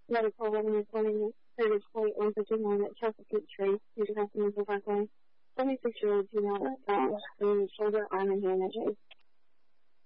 Medical revenue claimant, Curtis Point, 159 at Chesapeake Street, Houston, Pennsylvania, 76-year-old female, shoulder, arm, and hand injuries.